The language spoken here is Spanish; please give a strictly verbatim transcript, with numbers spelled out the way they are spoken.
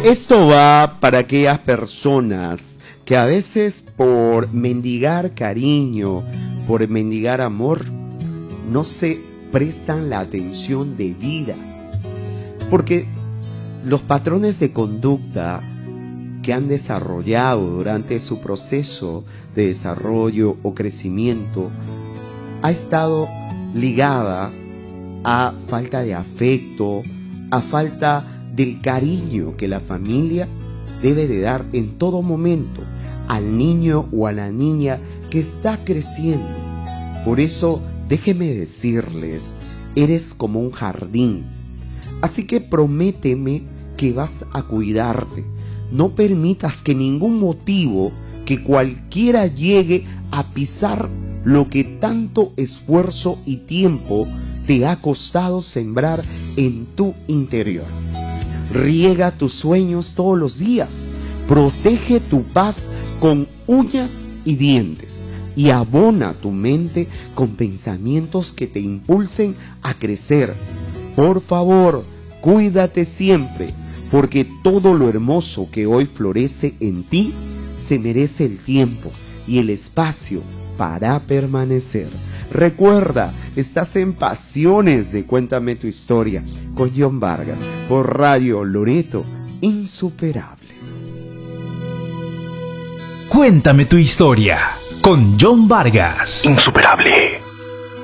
Esto va para aquellas personas que a veces por mendigar cariño, por mendigar amor, no se prestan la atención debida. Porque los patrones de conducta que han desarrollado durante su proceso de desarrollo o crecimiento ha estado ligada a falta de afecto, a falta del cariño que la familia debe de dar en todo momento al niño o a la niña que está creciendo. Por eso, déjeme decirles, eres como un jardín. Así que prométeme que vas a cuidarte. No permitas que ningún motivo, que cualquiera llegue a pisar lo que tanto esfuerzo y tiempo te ha costado sembrar en tu interior. Riega tus sueños todos los días. Protege tu paz con uñas y dientes. Y abona tu mente con pensamientos que te impulsen a crecer. Por favor, cuídate siempre, porque todo lo hermoso que hoy florece en ti se merece el tiempo y el espacio para permanecer. Recuerda, estás en Pasiones de Cuéntame tu Historia con John Vargas por Radio Loreto Insuperable. Cuéntame tu historia con John Vargas. Insuperable.